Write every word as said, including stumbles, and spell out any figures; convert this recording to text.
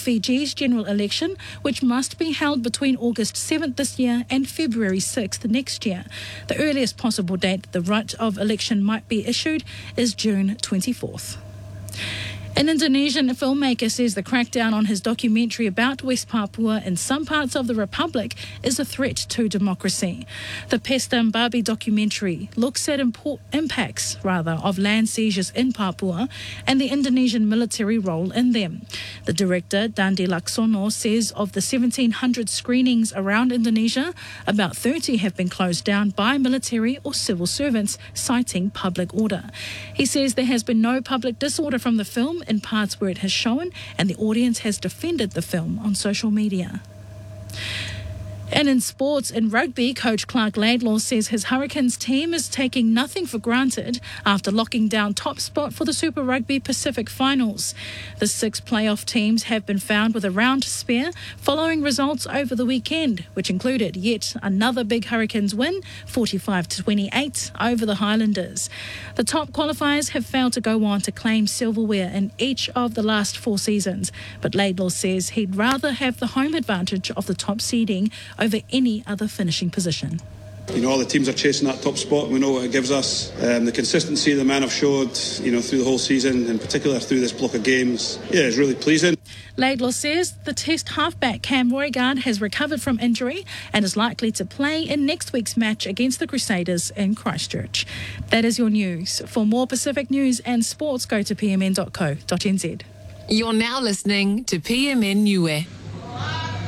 Fiji's general election, which must be held between August seventh this year and February sixth next year. The earliest possible date the right of election might be issued is June twenty-fourth. An Indonesian filmmaker says the crackdown on his documentary about West Papua in some parts of the Republic is a threat to democracy. The Pesta Mbabi documentary looks at import, impacts rather of land seizures in Papua and the Indonesian military role in them. The director, Dandi Laksono, says of the seventeen hundred screenings around Indonesia, about thirty have been closed down by military or civil servants, citing public order. He says there has been no public disorder from the film in parts where it has shown, and the audience has defended the film on social media. And in sports, in rugby, coach Clark Laidlaw says his Hurricanes team is taking nothing for granted after locking down top spot for the Super Rugby Pacific Finals. The six playoff teams have been found with a round to spare following results over the weekend, which included yet another big Hurricanes win, forty-five to twenty-eight, over the Highlanders. The top qualifiers have failed to go on to claim silverware in each of the last four seasons, but Laidlaw says he'd rather have the home advantage of the top seeding over any other finishing position. You know, all the teams are chasing that top spot. We know what it gives us. Um, the consistency the men have showed, you know, through the whole season, in particular through this block of games, yeah, it's really pleasing. Laidlaw says the Test halfback Cam Roigard has recovered from injury and is likely to play in next week's match against the Crusaders in Christchurch. That is your news. For more Pacific news and sports, go to p m n dot co dot n z. You're now listening to P M N Niue.